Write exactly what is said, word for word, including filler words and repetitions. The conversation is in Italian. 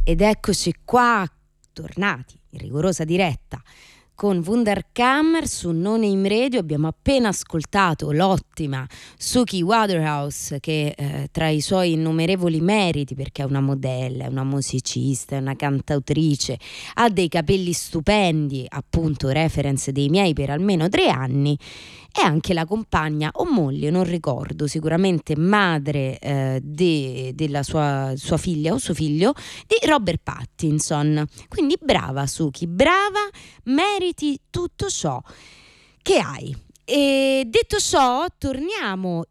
Ed eccoci qua, tornati in rigorosa diretta con Wunderkammer su No Name Radio. Abbiamo appena ascoltato l'ottima Suki Waterhouse, che eh, tra i suoi innumerevoli meriti, perché è una modella, è una musicista, è una cantautrice, ha dei capelli stupendi, appunto reference dei miei per almeno tre anni, è anche la compagna o moglie, non ricordo, sicuramente madre eh, de, della sua, sua figlia o suo figlio, di Robert Pattinson. Quindi brava Suki, brava, meriti tutto ciò che hai. E detto ciò, torniamo